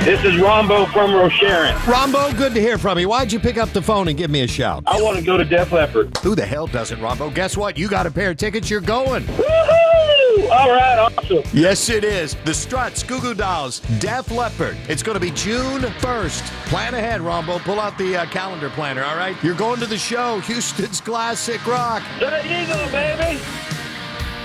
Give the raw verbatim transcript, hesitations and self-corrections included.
This is Rombo from Rosharon. Rombo, good to hear from you. Why'd you pick up the phone and give me a shout? I want to go to Def Leppard. Who the hell doesn't, Rombo? Guess what? You got a pair of tickets. You're going. Woohoo! All right, awesome. Yes, it is. The Struts, Goo Goo Dolls, Def Leppard. It's going to be June first. Plan ahead, Rombo. Pull out the uh, calendar planner, all right? You're going to the show, Houston's Classic Rock. There you go, baby.